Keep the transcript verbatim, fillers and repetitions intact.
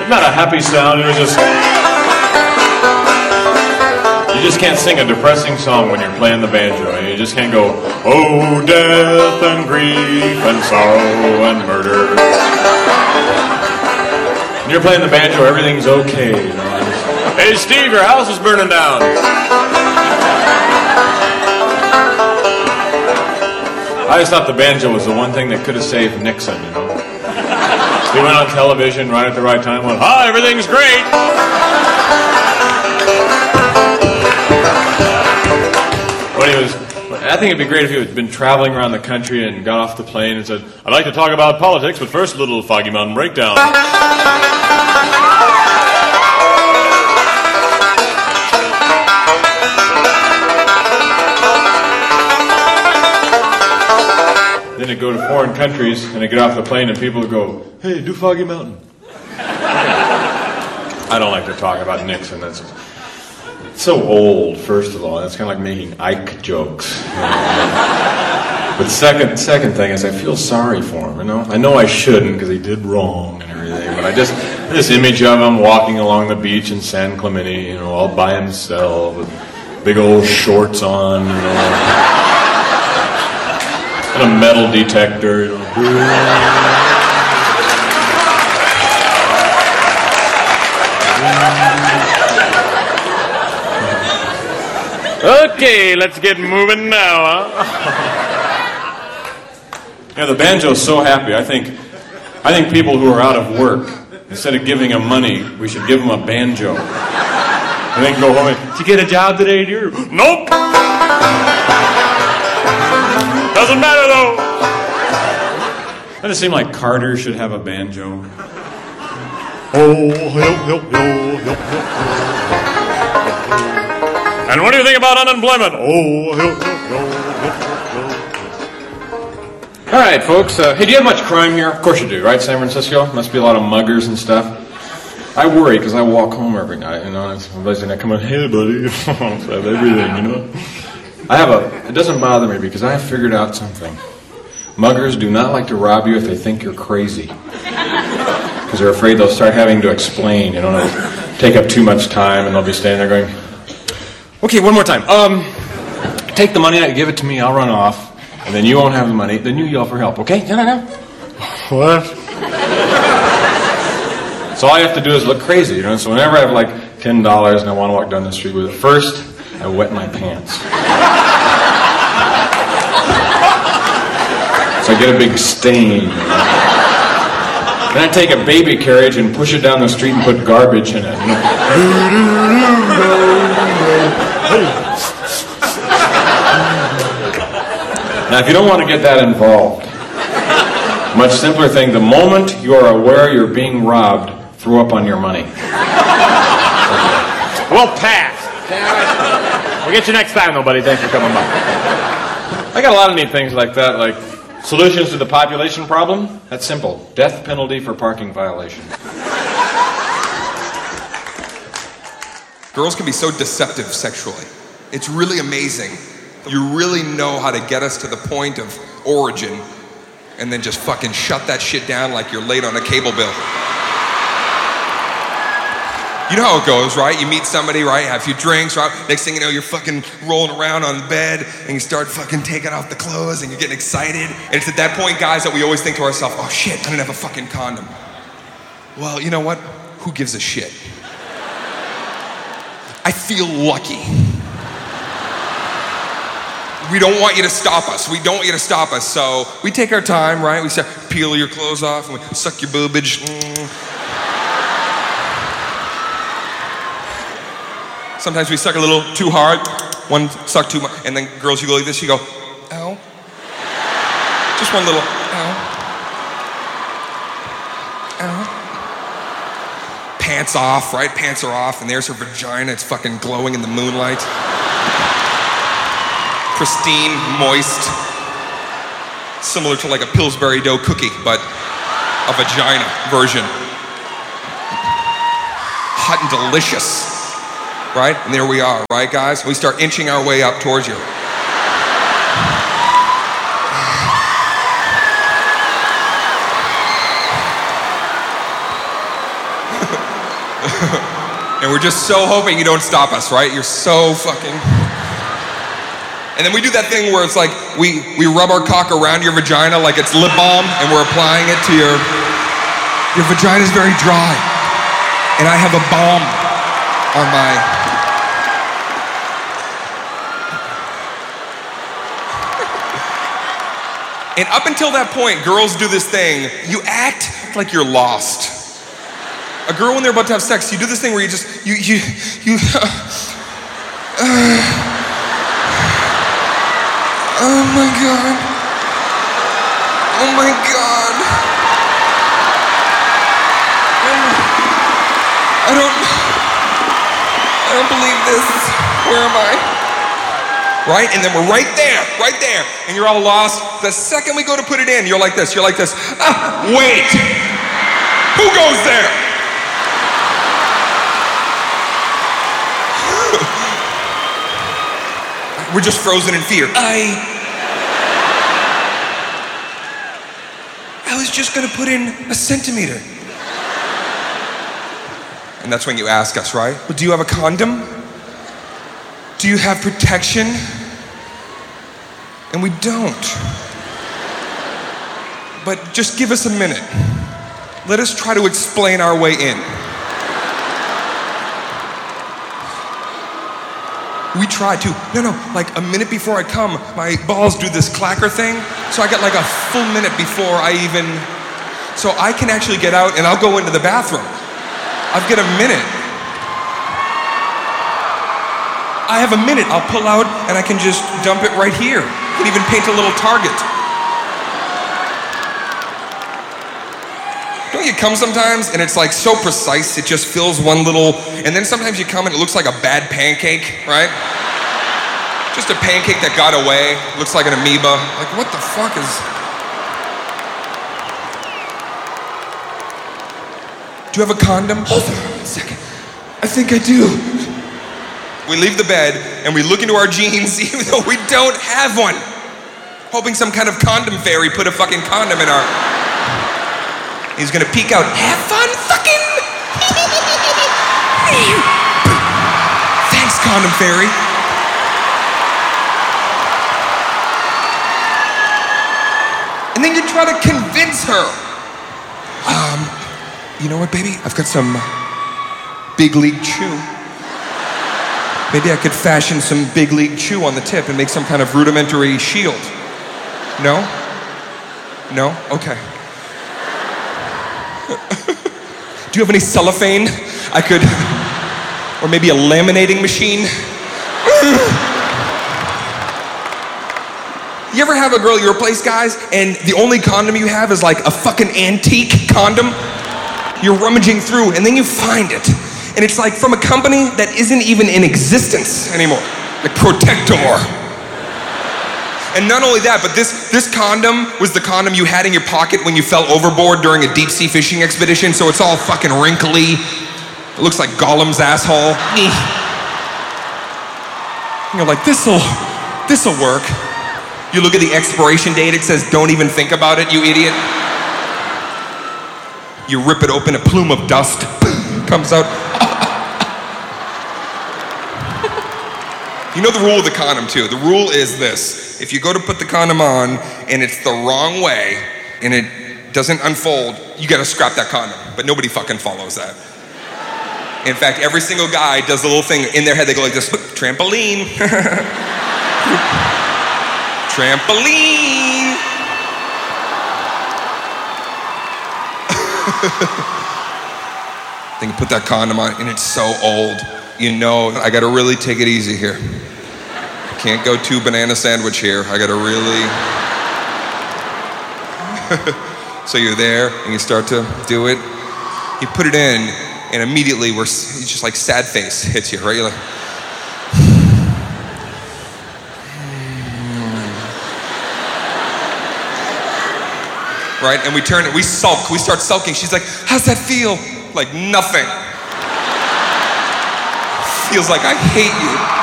not a happy sound. It was just... You just can't sing a depressing song when you're playing the banjo. You just can't go, oh, death and grief and sorrow and murder. When you're playing the banjo, everything's okay. You know? Just, hey, Steve, your house is burning down. I just thought the banjo was the one thing that could have saved Nixon, you know. He went on television right at the right time, went, hi, everything's great. When he was, I think it'd be great if he had been traveling around the country and got off the plane and said, I'd like to talk about politics, but first a little Foggy Mountain Breakdown. Then he'd go to foreign countries and he'd get off the plane and people would go, hey, do Foggy Mountain. I don't like to talk about Nixon. That's so old, first of all. That's kind of like making Ike jokes. You know? But second second thing is I feel sorry for him, you know? I know I shouldn't because he did wrong and everything, but I just, this image of him walking along the beach in San Clemente, you know, all by himself with big old shorts on, you know. And a metal detector, you know. Okay, let's get moving now, huh? Yeah, the banjo's so happy. I think, I think people who are out of work, instead of giving them money, we should give them a banjo. And then go home and, did you get a job today, dear? Nope. Doesn't matter, though. Doesn't it seem like Carter should have a banjo? Oh, help, help, help, help, help. And what do you think about unemployment? Oh, help, help, help, help, help. All right, folks. Uh, hey, do you have much crime here? Of course you do, right, San Francisco? Must be a lot of muggers and stuff. I worry because I walk home every night, you know. And somebody's gonna come in, hey, buddy, I have everything, you know. I have a, it doesn't bother me because I have figured out something. Muggers do not like to rob you if they think you're crazy. Because they're afraid they'll start having to explain, you know, and it'll take up too much time and they'll be standing there going, okay, one more time. Um, take the money out, give it to me, I'll run off, and then you won't have the money, then you yell for help, okay? No, no, no. What? So all you have to do is look crazy, you know, so whenever I have like ten dollars and I want to walk down the street with it, first, I wet my pants. So I get a big stain. You know? Then I take a baby carriage and push it down the street and put garbage in it. You know? Now, if you don't want to get that involved, much simpler thing, the moment you are aware you're being robbed, throw up on your money. Okay. Well, pass. We'll get you next time, though, buddy. Thanks for coming by. I got a lot of neat things like that, like solutions to the population problem. That's simple. Death penalty for parking violation. Girls can be so deceptive sexually. It's really amazing. You really know how to get us to the point of origin and then just fucking shut that shit down like you're late on a cable bill. You know how it goes, right? You meet somebody, right? Have a few drinks, right? Next thing you know, you're fucking rolling around on the bed and you start fucking taking off the clothes and you're getting excited. And it's at that point, guys, that we always think to ourselves, oh shit, I didn't have a fucking condom. Well, you know what? Who gives a shit? I feel lucky. We don't want you to stop us. We don't want you to stop us. So we take our time, right? We start peel your clothes off and we suck your boobage. Mm. Sometimes we suck a little too hard, one suck too much, and then girls, you go like this, you go, ow. Just one little, ow. Ow. Pants off, right? Pants are off, and there's her vagina, it's fucking glowing in the moonlight. Pristine, moist. Similar to like a Pillsbury dough cookie, but a vagina version. Hot and delicious. Right? And there we are, right, guys? We start inching our way up towards you. And we're just so hoping you don't stop us, right? You're so fucking... And then we do that thing where it's like, we, we rub our cock around your vagina like it's lip balm, and we're applying it to your... Your vagina's very dry. And I have a balm on my... And up until that point, girls do this thing. You act like you're lost. A girl, when they're about to have sex, you do this thing where you just, you, you, you, uh, uh, oh my God. Oh my God. I don't, I don't believe this. Where am I? Right? And then we're right there, right there. And you're all lost. The second we go to put it in, you're like this, you're like this. Ah, wait. Who goes there? We're just frozen in fear. I... I was just gonna put in a centimeter. And that's when you ask us, right? Well, do you have a condom? Do you have protection? And we don't. But just give us a minute. Let us try to explain our way in. We try to. No, no, like a minute before I come, my balls do this clacker thing, so I get like a full minute before I even... So I can actually get out and I'll go into the bathroom. I've got a minute. I have a minute. I'll pull out and I can just dump it right here. I can even paint a little target. Don't you come sometimes and it's like so precise, it just fills one little, and then sometimes you come and it looks like a bad pancake, right? Just a pancake that got away, looks like an amoeba. Like, what the fuck is... Do you have a condom? Hold on a second. I think I do. We leave the bed and we look into our jeans even though we don't have one. Hoping some kind of condom fairy put a fucking condom in our... He's gonna peek out. Have fun fucking... Thanks, condom fairy. And then you try to convince her. Um, you know what, baby? I've got some big league chew. Maybe I could fashion some big league chew on the tip and make some kind of rudimentary shield. No? No? Okay. Do you have any cellophane? I could, or maybe a laminating machine? You ever have a girl you replace guys and the only condom you have is like a fucking antique condom? You're rummaging through and then you find it. And it's like from a company that isn't even in existence anymore. Like Protector. And not only that, but this, this condom was the condom you had in your pocket when you fell overboard during a deep sea fishing expedition, so it's all fucking wrinkly. It looks like Gollum's asshole. And you're like, this'll, this'll work. You look at the expiration date, it says, don't even think about it, you idiot. You rip it open, a plume of dust comes out. You know the rule of the condom too. The rule is this. If you go to put the condom on and it's the wrong way and it doesn't unfold, you gotta scrap that condom. But nobody fucking follows that. In fact, every single guy does the little thing in their head. They go like this, trampoline. Trampoline. Then you put that condom on and it's so old. You know, I gotta really take it easy here. Can't go too banana sandwich here. I gotta really... So you're there and you start to do it. You put it in and immediately we're it's just like sad face hits you, right? You're like... Right? And we turn it, we sulk, we start sulking. She's like, how's that feel? Like nothing. Feels like I hate you.